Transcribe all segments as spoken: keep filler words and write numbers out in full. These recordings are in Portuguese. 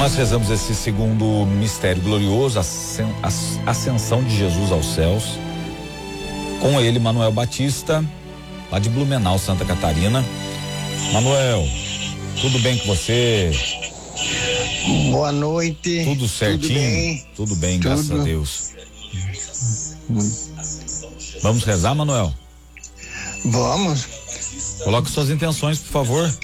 Nós rezamos esse segundo mistério glorioso, a ascensão de Jesus aos céus. Com ele, Manuel Batista, lá de Blumenau, Santa Catarina. Manuel, tudo bem com você? Boa noite. Tudo certinho? Tudo bem, tudo bem tudo. Graças a Deus. Vamos rezar, Manuel? Vamos. Coloque suas intenções, por favor.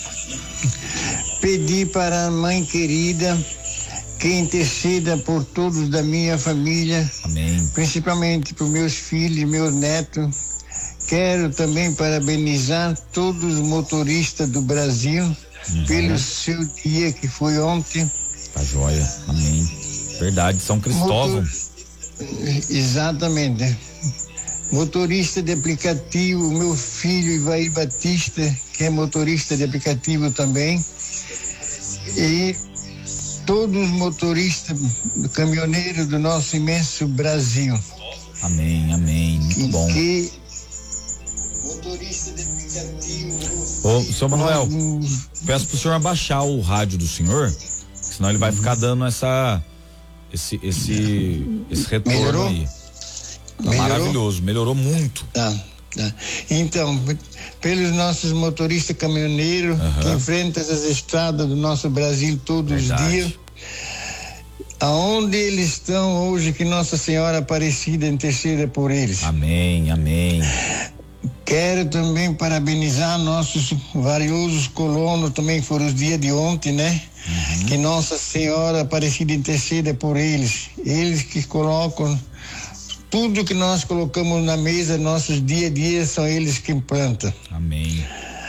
Pedi para a mãe querida que interceda por todos da minha família. Amém. Principalmente por meus filhos, meus netos. Quero também parabenizar todos os motoristas do Brasil uhum. pelo seu dia que foi ontem. Tá joia. Amém. Verdade, São Cristóvão. Motor... Exatamente. Motorista de aplicativo, meu filho Ivair Batista, que é motorista de aplicativo também. E todos os motoristas caminhoneiros do nosso imenso Brasil. Amém, amém. Muito e bom. Que motorista de aplicativo. Ô, seu Manuel, um, peço pro senhor abaixar o rádio do senhor, senão ele vai ficar dando essa esse esse esse retorno melhorou? Aí. Tá Melhorou? Maravilhoso, melhorou muito. Tá, tá. Então, pelos nossos motoristas caminhoneiros uhum. que enfrentam essas estradas do nosso Brasil todos Verdade. os dias, aonde eles estão hoje, que Nossa Senhora Aparecida interceda por eles. Amém, amém. Quero também parabenizar nossos valiosos colonos, também foram os dias de ontem, né? Uhum. Que Nossa Senhora Aparecida interceda por eles. Eles que colocam tudo que nós colocamos na mesa, nossos dia a dia, são eles que plantam. Amém.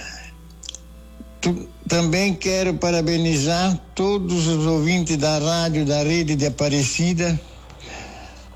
Tu, também quero parabenizar todos os ouvintes da rádio, da rede de Aparecida,